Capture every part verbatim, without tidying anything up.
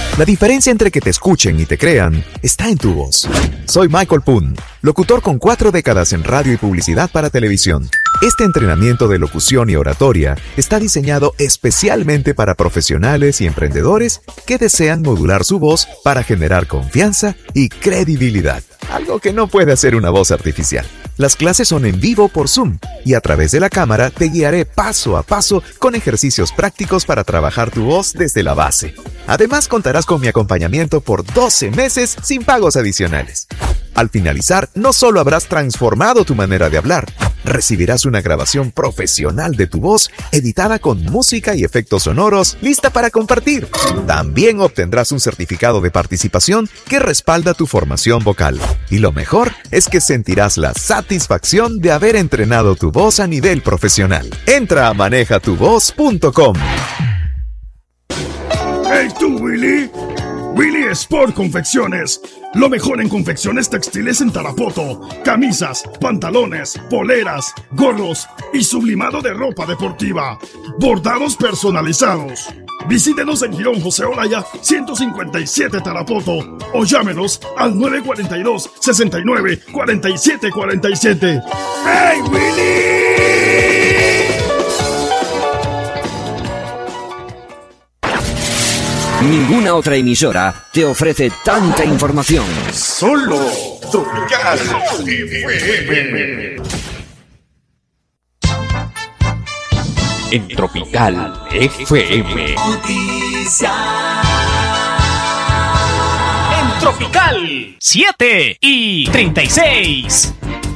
La diferencia entre que te escuchen y te crean está en tu voz. Soy Michael Poon, locutor con cuatro décadas en radio y publicidad para televisión. Este entrenamiento de locución y oratoria está diseñado especialmente para profesionales y emprendedores que desean modular su voz para generar confianza y credibilidad, algo que no puede hacer una voz artificial. Las clases son en vivo por Zoom y a través de la cámara te guiaré paso a paso con ejercicios prácticos para trabajar tu voz desde la base. Además, contarás con mi acompañamiento por doce meses sin pagos adicionales. Al finalizar, no solo habrás transformado tu manera de hablar, recibirás una grabación profesional de tu voz, editada con música y efectos sonoros, lista para compartir. También obtendrás un certificado de participación que respalda tu formación vocal. Y lo mejor es que sentirás la satisfacción de haber entrenado tu voz a nivel profesional. Entra a maneja tu voz punto com. ¡Hey tú, Willy! Willy Sport Confecciones. Lo mejor en confecciones textiles en Tarapoto. Camisas, pantalones, poleras, gorros y sublimado de ropa deportiva. Bordados personalizados. Visítenos en Girón José Olaya, ciento cincuenta y siete Tarapoto. O llámenos al nueve cuatro dos, seis nueve, cuatro siete cuatro siete. ¡Hey, Willy! Ninguna otra emisora te ofrece tanta información. Solo Tropical F M. En Tropical F M. Noticias. En Tropical siete y treinta y seis.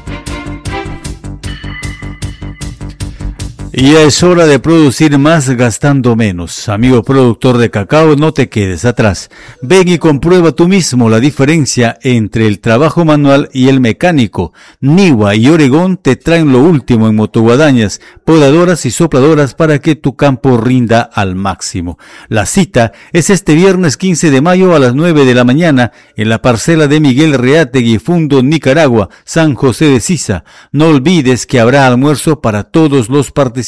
Ya es hora de producir más gastando menos. Amigo productor de cacao, no te quedes atrás. Ven y comprueba tú mismo la diferencia entre el trabajo manual y el mecánico. Niwa y Oregón te traen lo último en motoguadañas, podadoras y sopladoras para que tu campo rinda al máximo. La cita es este viernes quince de mayo a las nueve de la mañana en la parcela de Miguel Reátegui, Fundo, Nicaragua, San José de Sisa. No olvides que habrá almuerzo para todos los participantes.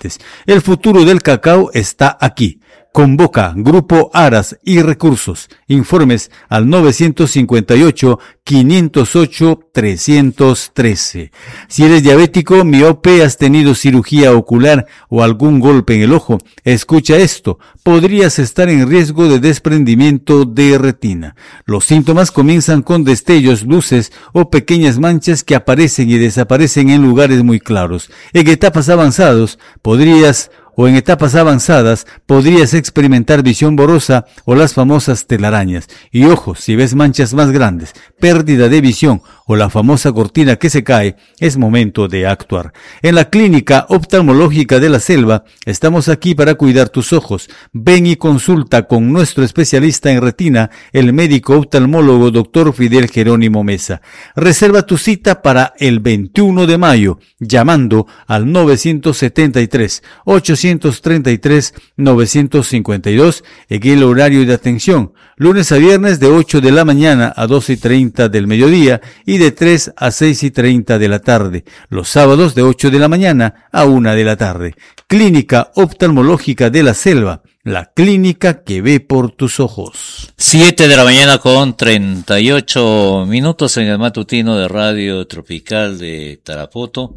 El futuro del cacao está aquí. Convoca Grupo Aras y Recursos. Informes al nueve cinco ocho, cinco cero ocho, tres uno tres. Si eres diabético, miope, has tenido cirugía ocular o algún golpe en el ojo, escucha esto. Podrías estar en riesgo de desprendimiento de retina. Los síntomas comienzan con destellos, luces o pequeñas manchas que aparecen y desaparecen en lugares muy claros. En etapas avanzadas, podrías o en etapas avanzadas podrías experimentar visión borrosa o las famosas telarañas. Y ojo, si ves manchas más grandes, pérdida de visión o la famosa cortina que se cae, es momento de actuar. En la Clínica Oftalmológica de la Selva estamos aquí para cuidar tus ojos. Ven y consulta con nuestro especialista en retina, el médico oftalmólogo doctor Fidel Jerónimo Mesa. Reserva tu cita para el veintiuno de mayo llamando al nueve siete tres, ocho tres tres, nueve cinco dos en el horario de atención, lunes a viernes de ocho de la mañana a doce y treinta del mediodía y de tres a seis y treinta de la tarde, los sábados de ocho de la mañana a una de la tarde. Clínica Oftalmológica de la Selva, la clínica que ve por tus ojos. Siete de la mañana con treinta y ocho minutos en el matutino de Radio Tropical de Tarapoto.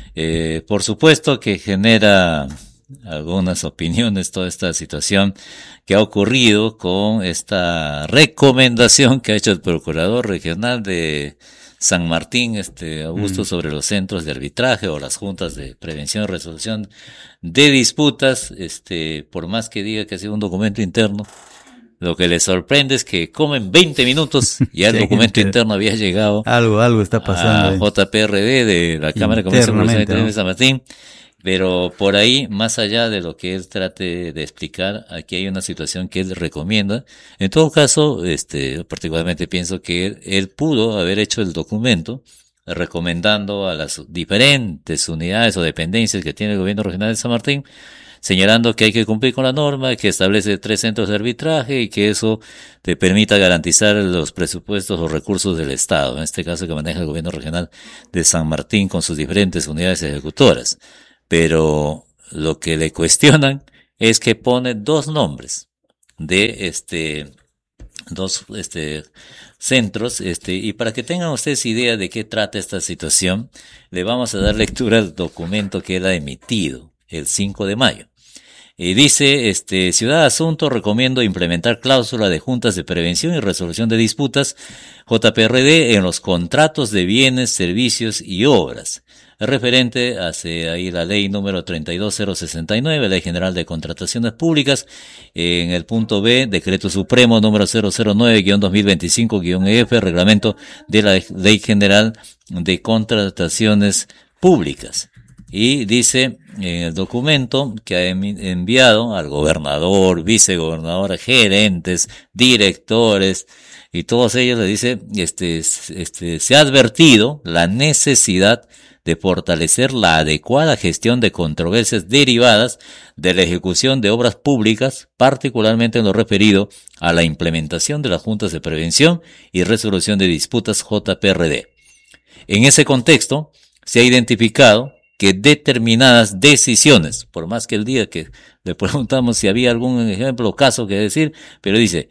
Eh, por supuesto que genera algunas opiniones toda esta situación que ha ocurrido con esta recomendación que ha hecho el Procurador Regional de San Martín, este Augusto, mm. sobre los centros de arbitraje o las juntas de prevención y resolución de disputas. Este, por más que diga que ha sido un documento interno, lo que les sorprende es que como en veinte minutos ya el documento interno había llegado. Algo, algo está pasando. A J P R D de la Cámara de Comercio Internacional de San Martín. Pero por ahí, más allá de lo que él trate de explicar, aquí hay una situación que él recomienda. En todo caso, este, particularmente pienso que él, él pudo haber hecho el documento recomendando a las diferentes unidades o dependencias que tiene el gobierno regional de San Martín, señalando que hay que cumplir con la norma, que establece tres centros de arbitraje y que eso te permita garantizar los presupuestos o recursos del Estado, en este caso que maneja el gobierno regional de San Martín con sus diferentes unidades ejecutoras. Pero lo que le cuestionan es que pone dos nombres de este dos este centros, este y para que tengan ustedes idea de qué trata esta situación, le vamos a dar lectura al documento que él ha emitido el cinco de mayo. Y dice, este, Ciudad Asunto recomiendo implementar cláusula de juntas de prevención y resolución de disputas J P R D en los contratos de bienes, servicios y obras. Referente hacia ahí la ley número treinta y dos mil sesenta y nueve, Ley General de Contrataciones Públicas, en el punto B, Decreto Supremo número cero cero nueve guión dos mil veinticinco guión E F, Reglamento de la Ley General de Contrataciones Públicas. Y dice en el documento que ha enviado al gobernador, vicegobernador, gerentes, directores, y todos ellos le dice, este, este, se ha advertido la necesidad de fortalecer la adecuada gestión de controversias derivadas de la ejecución de obras públicas, particularmente en lo referido a la implementación de las juntas de prevención y resolución de disputas J P R D. En ese contexto, se ha identificado que determinadas decisiones, por más que el día que le preguntamos si había algún ejemplo o caso que decir, pero dice,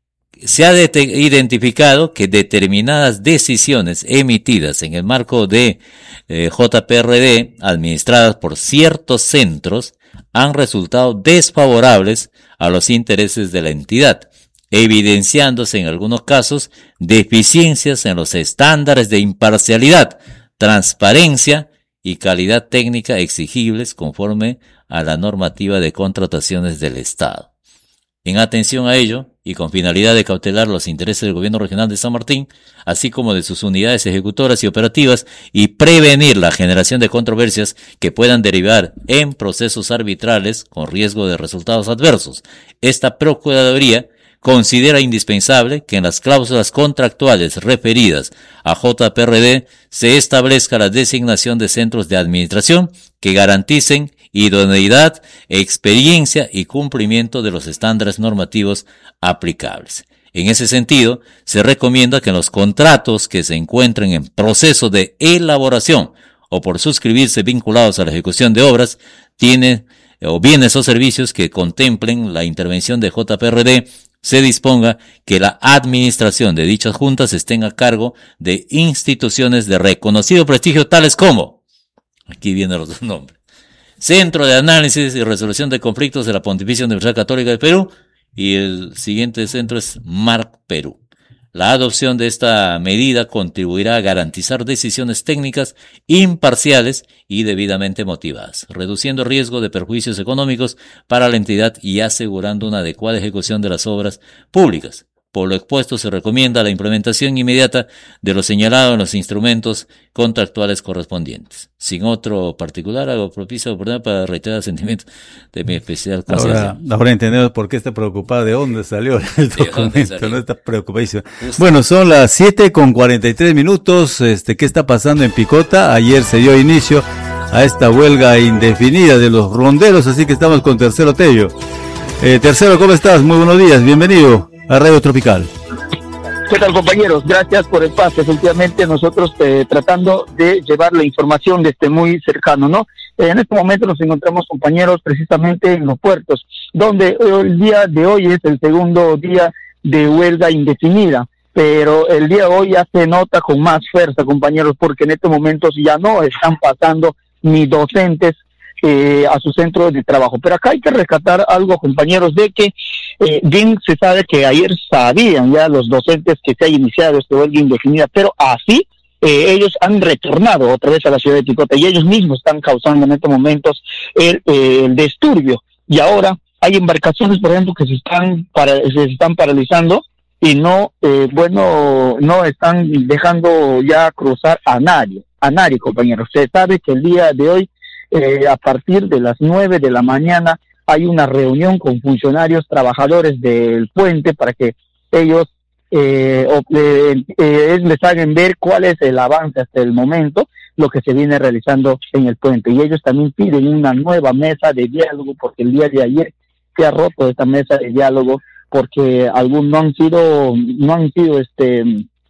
se ha identificado que determinadas decisiones emitidas en el marco de eh, J P R D, administradas por ciertos centros, han resultado desfavorables a los intereses de la entidad, evidenciándose en algunos casos deficiencias en los estándares de imparcialidad, transparencia y calidad técnica exigibles conforme a la normativa de contrataciones del Estado. En atención a ello, y con finalidad de cautelar los intereses del Gobierno Regional de San Martín, así como de sus unidades ejecutoras y operativas, y prevenir la generación de controversias que puedan derivar en procesos arbitrales con riesgo de resultados adversos, esta Procuraduría considera indispensable que en las cláusulas contractuales referidas a J P R D se establezca la designación de centros de administración que garanticen idoneidad, experiencia y cumplimiento de los estándares normativos aplicables. En ese sentido, se recomienda que en los contratos que se encuentren en proceso de elaboración o por suscribirse vinculados a la ejecución de obras, tiene o bienes o servicios que contemplen la intervención de J P R D, se disponga que la administración de dichas juntas estén a cargo de instituciones de reconocido prestigio tales como, aquí vienen los dos nombres, Centro de Análisis y Resolución de Conflictos de la Pontificia Universidad Católica de Perú, y el siguiente centro es MARC Perú. La adopción de esta medida contribuirá a garantizar decisiones técnicas imparciales y debidamente motivadas, reduciendo riesgo de perjuicios económicos para la entidad y asegurando una adecuada ejecución de las obras públicas. Por lo expuesto, se recomienda la implementación inmediata de lo señalado en los instrumentos contractuales correspondientes. Sin otro particular, hago propicia oportunidad para reiterar el sentimiento de mi especial conciencia. Ahora, ahora entendemos por qué está preocupada, de dónde salió el documento, salió? No está preocupadísimo. Justo. Bueno, son las siete con cuarenta y tres minutos. Este, ¿qué está pasando en Picota? Ayer se dio inicio a esta huelga indefinida de los ronderos, así que estamos con Tercero Tello. Eh, Tercero, ¿cómo estás? Muy buenos días, bienvenido a Radio Tropical. ¿Qué tal, compañeros? Gracias por el pase. Efectivamente, nosotros eh, tratando de llevar la información desde muy cercano, ¿no? Eh, en este momento nos encontramos, compañeros, precisamente en los puertos, donde el día de hoy es el segundo día de huelga indefinida, pero el día de hoy ya se nota con más fuerza, compañeros, porque en estos momentos ya no están pasando ni docentes Eh, a su centro de trabajo. Pero acá hay que rescatar algo, compañeros, de que eh, bien se sabe que ayer sabían ya los docentes que se ha iniciado esta huelga indefinida, pero así eh, ellos han retornado otra vez a la ciudad de Picota y ellos mismos están causando en estos momentos el, eh, el disturbio. Y ahora hay embarcaciones, por ejemplo, que se están para, se están paralizando y no, eh, bueno, no están dejando ya cruzar a nadie, a nadie, compañeros. Se sabe que el día de hoy Eh, a partir de las nueve de la mañana hay una reunión con funcionarios trabajadores del puente para que ellos eh, eh, eh, les hagan ver cuál es el avance hasta el momento, lo que se viene realizando en el puente. Y ellos también piden una nueva mesa de diálogo, porque el día de ayer se ha roto esta mesa de diálogo porque algunos no han sido, no han sido este...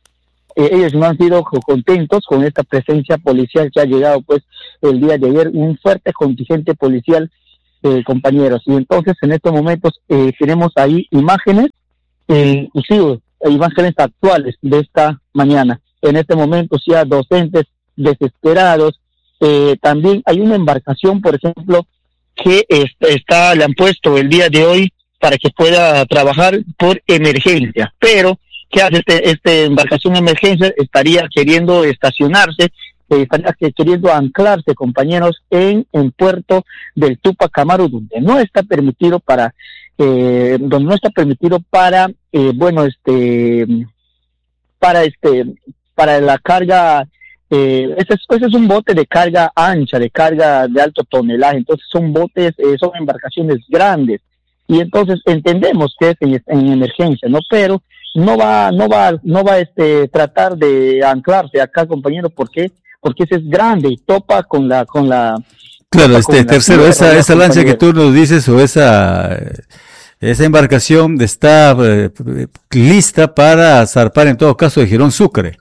Eh, ellos no han sido contentos con esta presencia policial que ha llegado pues el día de ayer, un fuerte contingente policial, eh, compañeros. Y entonces en estos momentos eh, tenemos ahí imágenes, eh, inclusive imágenes actuales de esta mañana. En este momento, ya docentes desesperados. Eh, también hay una embarcación, por ejemplo, que está, le han puesto el día de hoy para que pueda trabajar por emergencia, pero ¿qué hace este, esta embarcación de emergencia? Estaría queriendo estacionarse, eh, estaría queriendo anclarse, compañeros, en el puerto del Túpac Amaru, donde no está permitido para, eh, donde no está permitido para, eh, bueno, este, para este, para la carga. Eh, ese, es, ese es un bote de carga ancha, de carga de alto tonelaje, entonces son botes, eh, son embarcaciones grandes, y entonces entendemos que es en, en emergencia, ¿no? Pero no va, no va, no va a este, tratar de anclarse acá, compañero, ¿por qué? Porque ese es grande y topa con la, con la... Claro, este tercero, tierra, esa, esa lancha que tú nos dices, o esa, esa embarcación está eh, lista para zarpar en todo caso de Girón Sucre.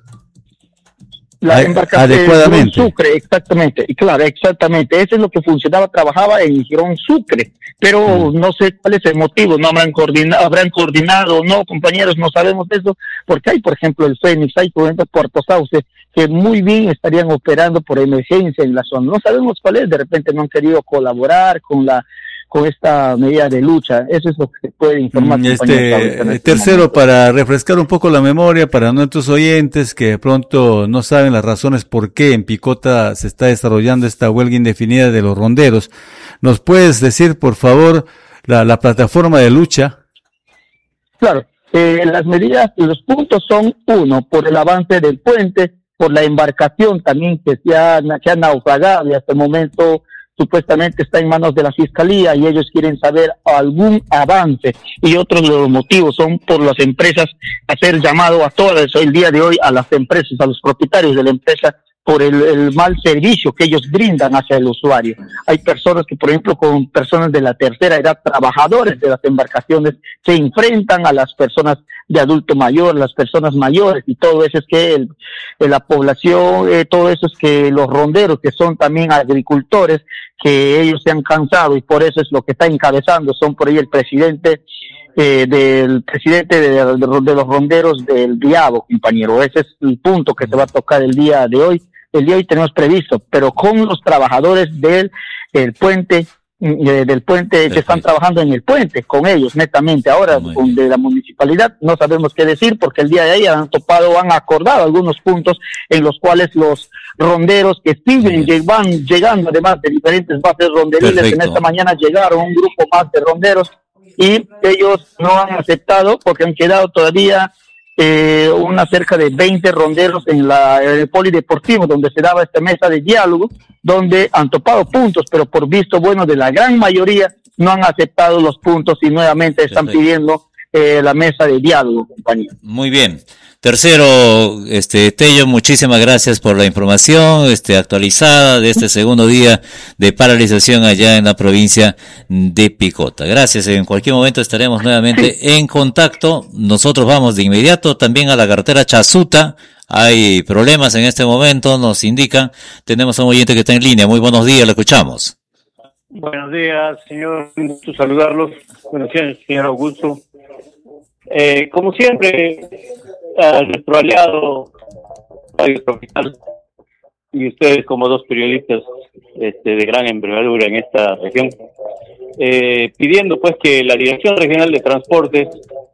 La embarcación de Sucre, exactamente, y claro, exactamente, eso es lo que funcionaba, trabajaba en Girón Sucre, pero mm. no sé cuál es el motivo, no habrán coordinado, habrán coordinado, no, compañeros, no sabemos eso, porque hay, por ejemplo, el Fénix, hay, por ejemplo, Puerto Sauce, que muy bien estarían operando por emergencia en la zona, no sabemos cuál es, de repente no han querido colaborar con la con esta medida de lucha. Eso es lo que se puede informar. Este, este tercero, momento. Para refrescar un poco la memoria para nuestros oyentes que de pronto no saben las razones por qué en Picota se está desarrollando esta huelga indefinida de los ronderos, ¿nos puedes decir, por favor, la, la plataforma de lucha? Claro, eh, las medidas, los puntos son, uno, por el avance del puente, por la embarcación también que se ha, que ha naufragado y hasta el momento supuestamente está en manos de la Fiscalía y ellos quieren saber algún avance, y otros de los motivos son por las empresas, hacer llamado a todas el día de hoy a las empresas, a los propietarios de la empresa, por el, el mal servicio que ellos brindan hacia el usuario. Hay personas que, por ejemplo, con personas de la tercera edad, trabajadores de las embarcaciones, se enfrentan a las personas de adulto mayor, las personas mayores, y todo eso es que el, la población, eh, todo eso es que los ronderos, que son también agricultores, que ellos se han cansado, y por eso es lo que está encabezando, son por ahí el presidente, eh, del presidente de, de, de los ronderos del Diabo, compañero. Ese es el punto que se va a tocar el día de hoy. El día de hoy tenemos previsto, pero con los trabajadores del el puente, eh, del puente Perfecto. que están trabajando en el puente, con ellos netamente. Ahora, con, de la municipalidad, no sabemos qué decir, porque el día de ahí han topado, han acordado algunos puntos en los cuales los ronderos que siguen, sí. van llegando, además de diferentes bases ronderiles, Perfecto. en esta mañana llegaron un grupo más de ronderos, y ellos no han aceptado, porque han quedado todavía Eh, una cerca de veinte ronderos en, la, en el polideportivo donde se daba esta mesa de diálogo, donde han topado puntos, pero por visto bueno de la gran mayoría no han aceptado los puntos y nuevamente están Perfecto. pidiendo eh, la mesa de diálogo, compañero. Muy bien. Tercero, este Tello, muchísimas gracias por la información este actualizada de este segundo día de paralización allá en la provincia de Picota. Gracias, en cualquier momento estaremos nuevamente sí. en contacto. Nosotros vamos de inmediato también a la carretera Chasuta. Hay problemas en este momento, nos indican. Tenemos a un oyente que está en línea. Muy buenos días, lo escuchamos. Buenos días, señor. Un gusto saludarlos. Buenos días, señor Augusto. Eh, como siempre, a nuestro aliado Radio Tropical y ustedes como dos periodistas este, de gran envergadura en esta región, eh, pidiendo pues que la Dirección Regional de Transportes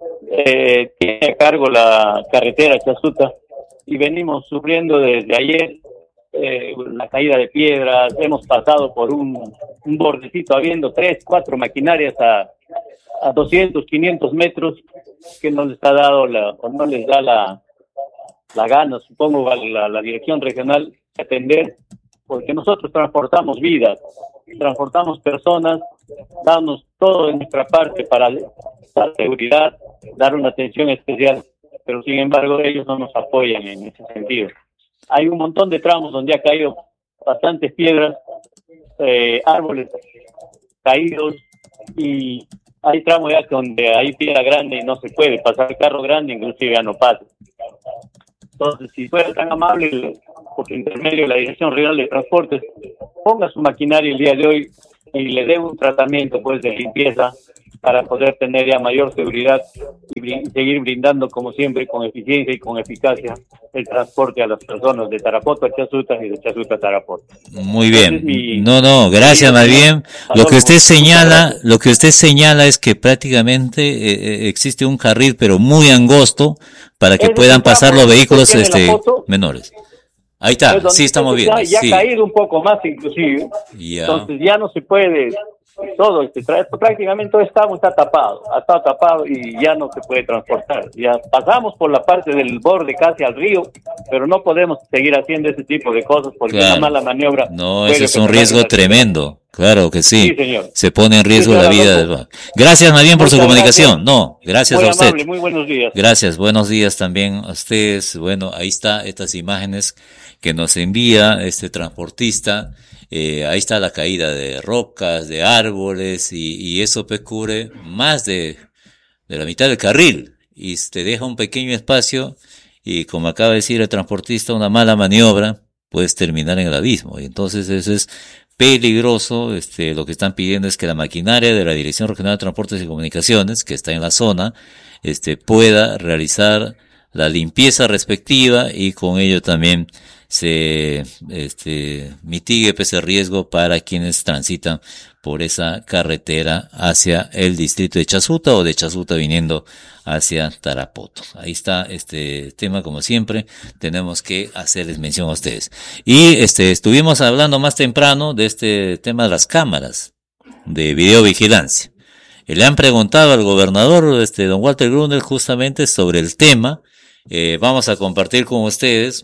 eh, tiene a cargo la carretera Chasuta, y venimos sufriendo desde ayer eh, la caída de piedras. Hemos pasado por un, un bordecito habiendo tres, cuatro maquinarias a a doscientos, quinientos metros, que no les ha dado la, o no les da la, la gana, supongo, a la, la dirección regional de atender, porque nosotros transportamos vidas, transportamos personas, damos todo de nuestra parte para dar seguridad, dar una atención especial, pero sin embargo ellos no nos apoyan en ese sentido. Hay un montón de tramos donde ha caído bastantes piedras, eh, árboles caídos, y hay tramos ya donde hay piedra grande y no se puede pasar, el carro grande inclusive ya no pasa. Entonces, si fuera tan amable, por intermedio de la Dirección Regional de Transportes, ponga su maquinaria el día de hoy y le dé un tratamiento pues de limpieza para poder tener ya mayor seguridad y brin- seguir brindando, como siempre, con eficiencia y con eficacia el transporte a las personas de Tarapoto a Chasuta y de Chasuta a Tarapoto. Muy bien. Entonces, mi- No, no, gracias más bien. Lo que usted señala, lo que usted señala es que prácticamente eh, eh, existe un carril pero muy angosto para que Ese puedan tramo, pasar los usted vehículos tiene la este foto. menores. Ahí está, Es donde sí estamos ya- viendo. Ya Sí. ha caído un poco más inclusive. Ya. Entonces ya no se puede, todo este tra- prácticamente todo está, está tapado, ha estado tapado y ya no se puede transportar. Ya pasamos por la parte del borde casi al río, pero no podemos seguir haciendo ese tipo de cosas porque Claro. una mala maniobra. No, puede ese es un ocasionar riesgo una- tremendo. Claro que sí. Sí, señor. Se pone en riesgo Sí, la señor vida. Adolfo. del- Gracias más bien por su Muchas comunicación. gracias. No, gracias Muy a usted. amable, muy buenos días. Gracias, buenos días también a ustedes. Bueno, ahí está estas imágenes que nos envía este transportista. Eh, ahí está la caída de rocas, de árboles y, y eso pues cubre más de, de la mitad del carril y te deja un pequeño espacio y como acaba de decir el transportista, una mala maniobra puedes terminar en el abismo y entonces eso es peligroso. Este, lo que están pidiendo es que la maquinaria de la Dirección Regional de Transportes y Comunicaciones, que está en la zona, este, pueda realizar la limpieza respectiva y con ello también se este, mitigue pues, el riesgo para quienes transitan por esa carretera hacia el distrito de Chasuta o de Chasuta viniendo hacia Tarapoto. Ahí está este tema, como siempre, tenemos que hacerles mención a ustedes. Y este estuvimos hablando más temprano de este tema de las cámaras de videovigilancia. Y le han preguntado al gobernador, este, don Walter Grundel, justamente sobre el tema. Eh, vamos a compartir con ustedes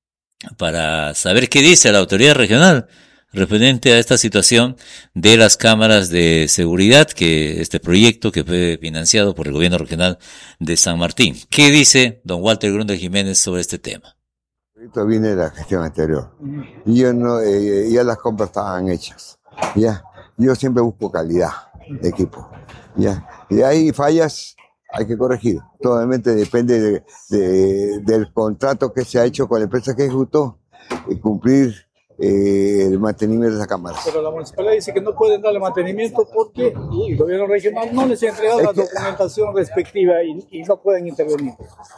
para saber qué dice la autoridad regional referente a esta situación de las cámaras de seguridad, que este proyecto que fue financiado por el gobierno regional de San Martín. ¿Qué dice don Walter Grundel Jiménez sobre este tema? Esto viene de la gestión anterior. Y yo no, eh, ya las compras estaban hechas. Ya, yo siempre busco calidad de equipo. Ya, y hay fallas, hay que corregir. Totalmente depende de, de, del contrato que se ha hecho con la empresa que ejecutó y cumplir eh, el mantenimiento de esas cámaras. Pero la municipalidad dice que no pueden darle mantenimiento porque el gobierno regional no les ha entregado Es la que- documentación respectiva y, y no pueden intervenir.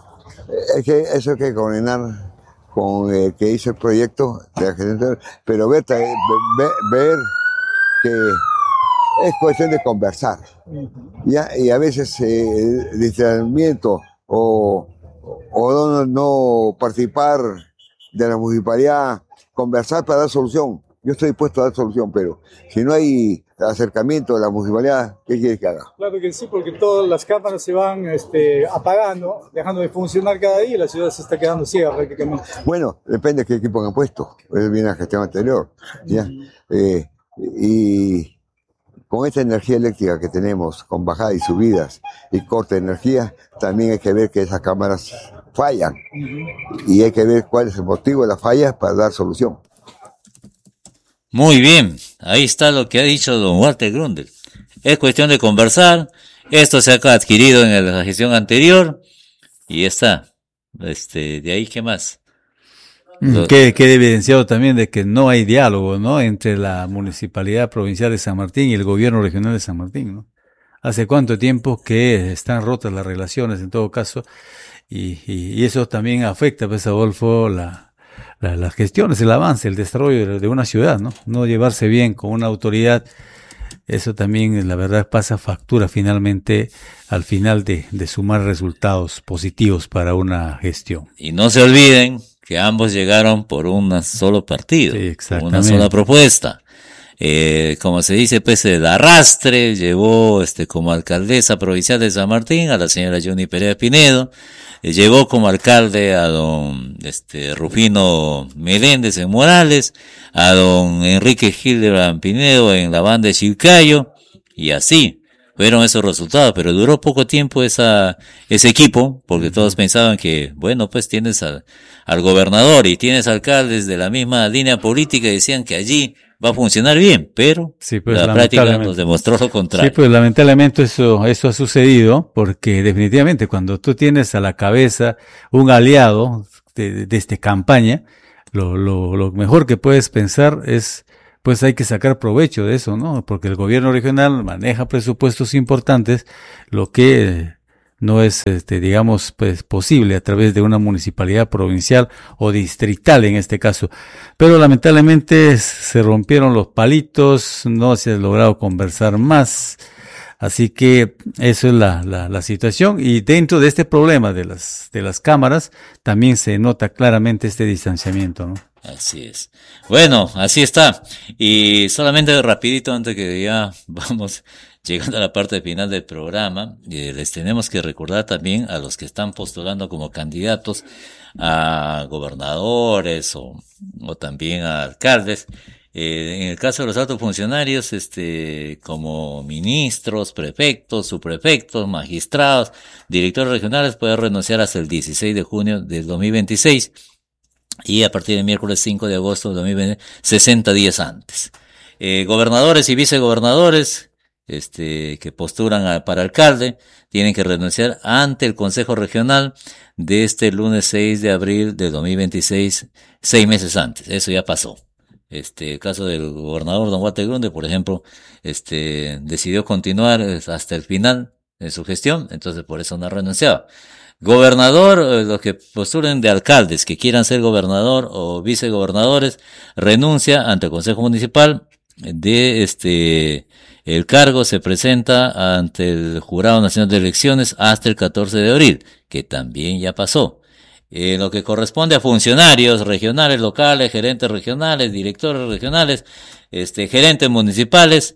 Es que eso hay que coordinar con el que hizo el proyecto de la gestión anterior. Pero ver, ver, ver que es cuestión de conversar. ¿Ya? Y a veces eh, el distanciamiento o, o no, no participar de la municipalidad, conversar para dar solución. Yo estoy dispuesto a dar solución, pero si no hay acercamiento de la municipalidad, ¿qué quieres que haga? Claro que sí, porque todas las cámaras se van este, apagando, dejando de funcionar cada día y la ciudad se está quedando ciega prácticamente. Bueno, depende de qué equipo han puesto. Eso viene la gestión anterior. ¿Ya? Eh, y con esta energía eléctrica que tenemos, con bajadas y subidas y corte de energía, también hay que ver que esas cámaras fallan. Y hay que ver cuál es el motivo de las fallas para dar solución. Muy bien, ahí está lo que ha dicho don Walter Grundel. Es cuestión de conversar, esto se ha adquirido en la gestión anterior y está. Este, de ahí, ¿qué más? Lo- Que quede evidenciado también de que no hay diálogo, ¿no? Entre la Municipalidad Provincial de San Martín y el Gobierno Regional de San Martín, ¿no? ¿Hace cuánto tiempo que están rotas las relaciones en todo caso? Y, y, y eso también afecta, pues, Adolfo, la, la, las gestiones, el avance, el desarrollo de, de una ciudad, ¿no? No llevarse bien con una autoridad, eso también, la verdad, pasa factura finalmente al final de, de sumar resultados positivos para una gestión. Y no se olviden que ambos llegaron por un solo partido, Sí, por exactamente. una sola propuesta. Eh, como se dice, pues el arrastre llevó este como alcaldesa provincial de San Martín a la señora Johnny Perea Pinedo, eh, llevó como alcalde a don este Rufino Meléndez en Morales, a don Enrique Hildebrand Pinedo en la banda de Chilcayo, y así fueron esos resultados, pero duró poco tiempo esa ese equipo, porque todos pensaban que, bueno, pues tienes al, al gobernador y tienes alcaldes de la misma línea política y decían que allí va a funcionar bien, pero Sí, pues, la práctica lamentablemente. nos demostró lo contrario. Sí, pues lamentablemente eso, eso ha sucedido porque definitivamente cuando tú tienes a la cabeza un aliado de, de esta campaña, lo, lo, lo mejor que puedes pensar es pues hay que sacar provecho de eso, ¿no? Porque el gobierno regional maneja presupuestos importantes, lo que no es, este, digamos, pues posible a través de una municipalidad provincial o distrital en este caso. Pero lamentablemente se rompieron los palitos, no se ha logrado conversar más. Así que eso es la, la, la situación, y dentro de este problema de las, de las cámaras también se nota claramente este distanciamiento, ¿no? Así es. Bueno, así está. Y solamente rapidito antes que ya vamos llegando a la parte final del programa, eh, les tenemos que recordar también a los que están postulando como candidatos a gobernadores o, o también a alcaldes. Eh, en el caso de los altos funcionarios, este, como ministros, prefectos, subprefectos, magistrados, directores regionales, pueden renunciar hasta el dieciséis de junio del dos mil veintiséis y a partir del miércoles cinco de agosto del dos mil veinte, sesenta días antes. Eh, gobernadores y vicegobernadores, este, que postulan a, para alcalde, tienen que renunciar ante el Consejo Regional de este lunes seis de abril del dos mil veintiséis, seis meses antes. Eso ya pasó. Este, el caso del gobernador don Walter Grunde, por ejemplo, este, decidió continuar hasta el final de su gestión, entonces por eso no ha renunciado. Gobernador, eh, los que postulen de alcaldes que quieran ser gobernador o vicegobernadores, renuncia ante el Consejo Municipal de este, el cargo se presenta ante el Jurado Nacional de Elecciones hasta el catorce de abril, que también ya pasó. En eh, lo que corresponde a funcionarios regionales, locales, gerentes regionales, directores regionales, este, gerentes municipales,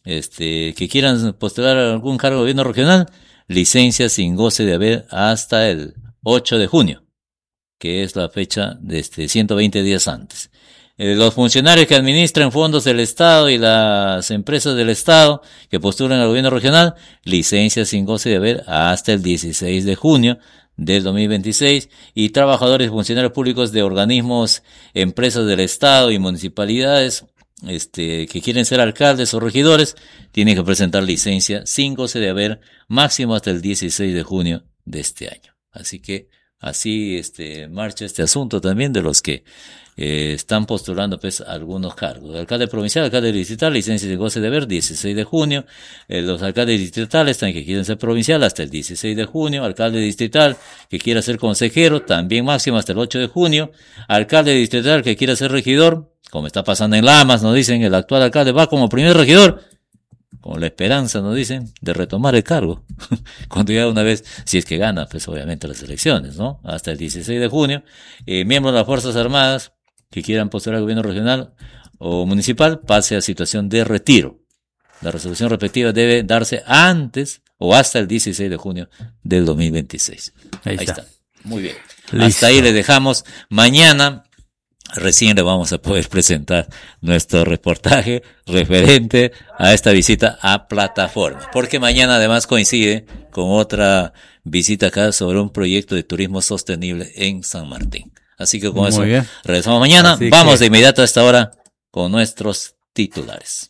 este, que quieran postular algún cargo de gobierno regional, licencia sin goce de haber hasta el ocho de junio, que es la fecha de este, ciento veinte días antes. Eh, los funcionarios que administran fondos del Estado y las empresas del Estado que postulan al gobierno regional, licencia sin goce de haber hasta el dieciséis de junio del dos mil veintiséis, y trabajadores y funcionarios públicos de organismos, empresas del Estado y municipalidades, este, que quieren ser alcaldes o regidores, tienen que presentar licencia sin goce de haber máximo hasta el dieciséis de junio de este año. Así que así, este, marcha este asunto también de los que eh, están postulando pues algunos cargos. Alcalde provincial, alcalde distrital, licencia de goce de haber, dieciséis de junio. Eh, los alcaldes distritales también que quieren ser provincial hasta el dieciséis de junio. Alcalde distrital que quiera ser consejero, también máximo hasta el ocho de junio. Alcalde distrital que quiera ser regidor, como está pasando en Lamas, nos dicen, el actual alcalde va como primer regidor, con la esperanza, nos dicen, de retomar el cargo, cuando ya una vez, si es que gana, pues obviamente las elecciones, ¿no? Hasta el dieciséis de junio, eh, miembros de las Fuerzas Armadas que quieran postular al gobierno regional o municipal, pase a situación de retiro. La resolución respectiva debe darse antes o hasta el dieciséis de junio del dos mil veintiséis. Ahí, ahí está. está. Muy bien. Listo. Hasta ahí le dejamos. Mañana recién le vamos a poder presentar nuestro reportaje referente a esta visita a plataforma, porque mañana además coincide con otra visita acá sobre un proyecto de turismo sostenible en San Martín. Así que con Muy eso bien. regresamos mañana. Así Vamos que... de inmediato a esta hora con nuestros titulares.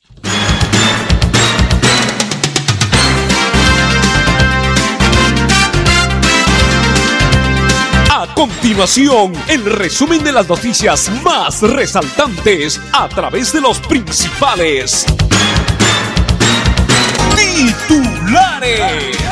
A continuación, el resumen de las noticias más resaltantes a través de los principales titulares.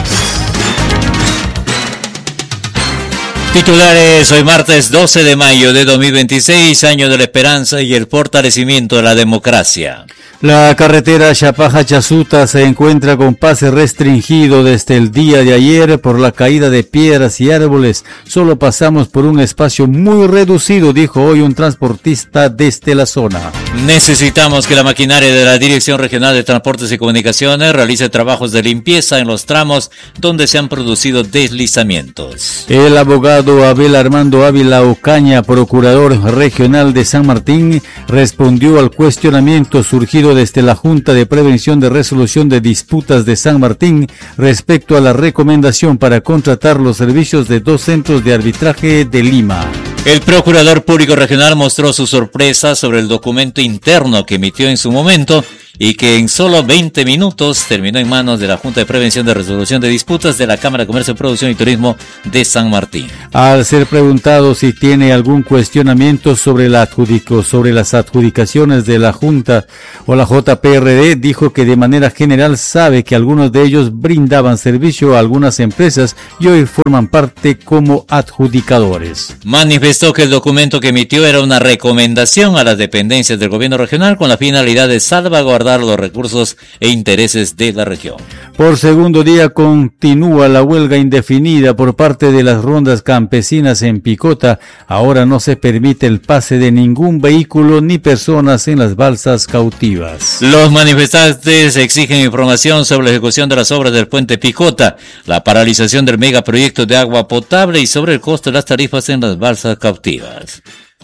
Titulares, hoy martes doce de mayo de dos mil veintiséis, año de la esperanza y el fortalecimiento de la democracia. La carretera Chapaja-Chasuta se encuentra con pase restringido desde el día de ayer por la caída de piedras y árboles. Solo pasamos por un espacio muy reducido, dijo hoy un transportista desde la zona. Necesitamos que la maquinaria de la Dirección Regional de Transportes y Comunicaciones realice trabajos de limpieza en los tramos donde se han producido deslizamientos. El abogado Abel Armando Ávila Ocaña, procurador regional de San Martín, respondió al cuestionamiento surgido desde la Junta de Prevención de Resolución de Disputas de San Martín respecto a la recomendación para contratar los servicios de dos centros de arbitraje de Lima. El Procurador Público Regional mostró su sorpresa sobre el documento interno que emitió en su momento y que en solo veinte minutos terminó en manos de la Junta de Prevención de Resolución de Disputas de la Cámara de Comercio, Producción y Turismo de San Martín. Al ser preguntado si tiene algún cuestionamiento sobre, la adjudico, sobre las adjudicaciones de la Junta o la J P R D, dijo que de manera general sabe que algunos de ellos brindaban servicio a algunas empresas y hoy forman parte como adjudicadores. Manifestó que el documento que emitió era una recomendación a las dependencias del gobierno regional con la finalidad de salvaguardar los recursos e intereses de la región. Por segundo día continúa la huelga indefinida por parte de las rondas campesinas en Picota. Ahora no se permite el pase de ningún vehículo ni personas en las balsas cautivas. Los manifestantes exigen información sobre la ejecución de las obras del puente Picota, la paralización del megaproyecto de agua potable y sobre el costo de las tarifas en las balsas cautivas.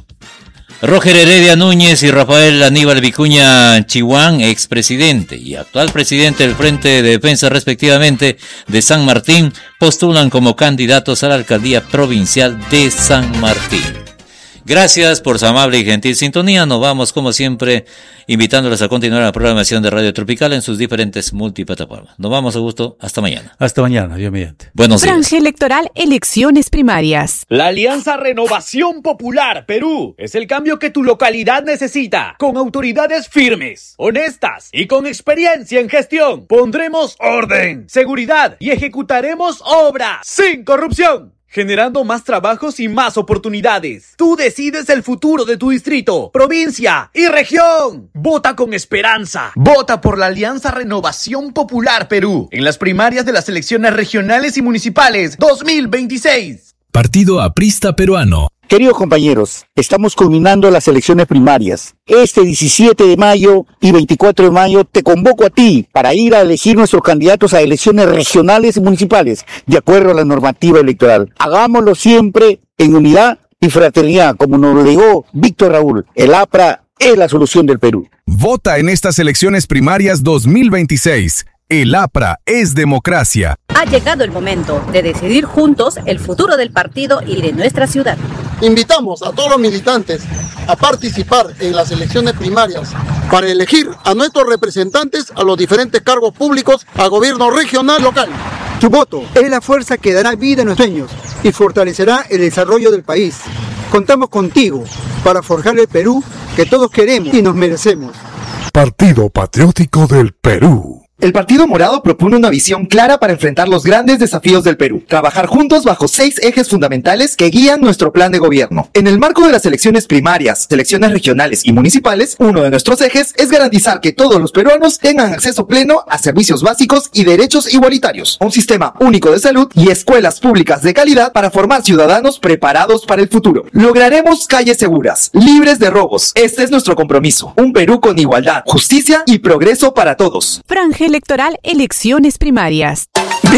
Roger Heredia Núñez y Rafael Aníbal Vicuña Chihuán, expresidente y actual presidente del Frente de Defensa respectivamente de San Martín, postulan como candidatos a la alcaldía provincial de San Martín. Gracias por su amable y gentil sintonía. Nos vamos, como siempre, invitándoles a continuar la programación de Radio Tropical en sus diferentes multiplataformas. Nos vamos, Augusto. Hasta mañana. Hasta mañana, Dios mediante. Buenos días. Franja electoral, elecciones primarias. La Alianza Renovación Popular Perú es el cambio que tu localidad necesita. Con autoridades firmes, honestas y con experiencia en gestión, pondremos orden, seguridad y ejecutaremos obras sin corrupción, generando más trabajos y más oportunidades. Tú decides el futuro de tu distrito, provincia y región. Vota con esperanza. Vota por la Alianza Renovación Popular Perú en las primarias de las elecciones regionales y municipales dos mil veintiséis. Partido Aprista Peruano. Queridos compañeros, estamos culminando las elecciones primarias. Este diecisiete de mayo y veinticuatro de mayo te convoco a ti para ir a elegir nuestros candidatos a elecciones regionales y municipales, de acuerdo a la normativa electoral. Hagámoslo siempre en unidad y fraternidad, como nos lo legó Víctor Raúl. El APRA es la solución del Perú. Vota en estas elecciones primarias dos mil veintiséis. El APRA es democracia. Ha llegado el momento de decidir juntos el futuro del partido y de nuestra ciudad. Invitamos a todos los militantes a participar en las elecciones primarias para elegir a nuestros representantes a los diferentes cargos públicos, a gobierno regional, local. Tu voto es la fuerza que dará vida a nuestros sueños y fortalecerá el desarrollo del país. Contamos contigo para forjar el Perú que todos queremos y nos merecemos. Partido Patriótico del Perú. El Partido Morado propone una visión clara para enfrentar los grandes desafíos del Perú. Trabajar juntos bajo seis ejes fundamentales que guían nuestro plan de gobierno. En el marco de las elecciones primarias, elecciones regionales y municipales, uno de nuestros ejes es garantizar que todos los peruanos tengan acceso pleno a servicios básicos y derechos igualitarios, un sistema único de salud y escuelas públicas de calidad para formar ciudadanos preparados para el futuro. Lograremos calles seguras, libres de robos. Este es nuestro compromiso. Un Perú con igualdad, justicia y progreso para todos. Franja electoral, elecciones primarias.